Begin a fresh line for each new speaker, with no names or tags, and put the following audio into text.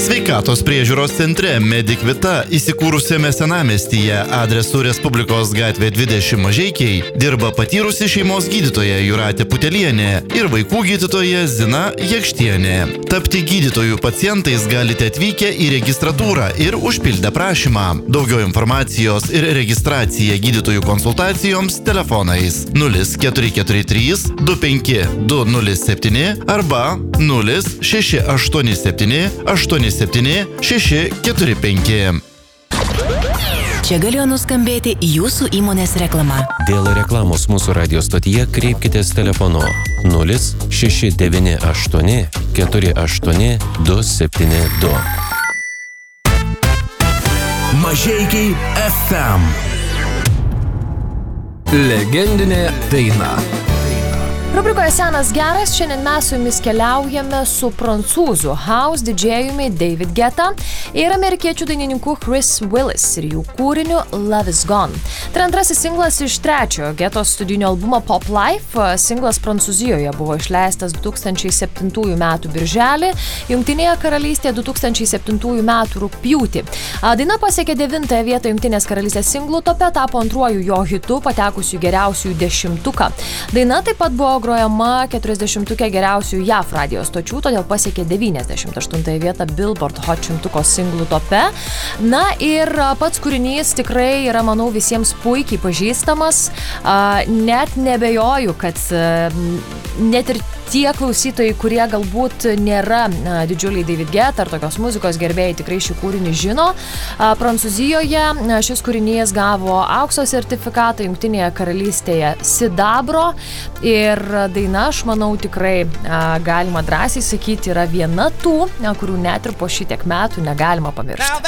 Sveikatos priežiūros centre Medikvita įsikūrusiame senamiestyje adresu Respublikos gatvė 20 Mažeikiai dirba patyrusi šeimos gydytoja Jūratė Putelienė ir vaikų gydytoja Zina Jakštienė. Tapti gydytojų pacientais galite atvykę į registratūrą ir užpildę prašymą. Daugiau informacijos ir registracija gydytojų konsultacijoms telefonais 0443 25 207 arba 0687 87 645.
Čia galėjo nuskambėti jūsų įmonės reklama.
Dėl reklamos mūsų radio stotyje kreipkitės telefonu 0698 48 272.
Mažeikiai FM. Legendinė daina.
Rubrikoje Senas geras, šiandien mes su jumis keliaujame su prancūzų house didžėjumi David Guetta ir amerikiečių dainininku Chris Willis ir jų kūriniu Love is Gone. Tai antrasis singlas iš trečiojo Guettos studijinio albumo Pop Life. Singlas Prancūzijoje buvo išleistas 2007 metų birželį, Jungtinėje karalystėje 2007 metų rugpjūtį. Daina pasiekė 9 vietą Jungtinės karalystės singlų tope, tapo antruoju jo hitu, patekusiu geriausiųjų 10. Daina taip pat buvo grojama 40 geriausių JAV radio stočių, todėl pasiekė 98 vietą Billboard Hot 100 singlų tope. Na ir pats kūrinys tikrai yra, manau, visiems puikiai pažįstamas. Net nebejoju, kad net ir tie klausytojai, kurie galbūt nėra didžiuliai David Guetta ar tokios muzikos gerbėjai, tikrai šį kūrinį žino. Prancūzijoje šis kūrinys gavo aukso sertifikatą, Jungtinėje karalystėje sidabro ir daina, aš manau, tikrai galima drąsiai sakyti, yra viena tų, kurių net ir po šitiek metų negalima pamiršti.